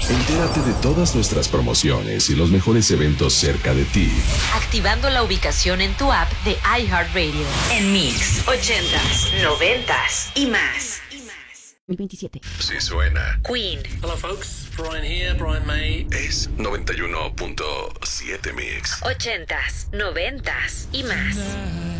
Entérate de todas nuestras promociones y los mejores eventos cerca de ti. Activando la ubicación en tu app de iHeartRadio. En Mix 80s, 90s y más. 2027. Sí suena. Queen. Hello folks, Brian here, Brian May. Es 91.7 Mix. 80s, 90s y más.